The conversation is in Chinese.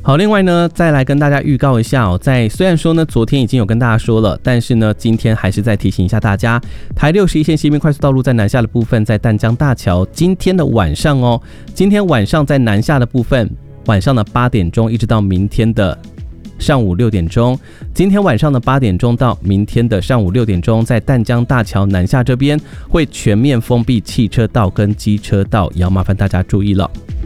好，另外呢，再来跟大家预告一下哦，虽然说呢，昨天已经有跟大家说了，但是呢，今天还是再提醒一下大家，台61线西边快速道路在南下的部分，在淡江大桥，今天的晚上哦，今天晚上在南下的部分，晚上的8点钟一直到明天的上午6点钟，今天晚上的8点钟到明天的上午6点钟，在淡江大桥南下这边会全面封闭汽车道跟机车道，也要麻烦大家注意了。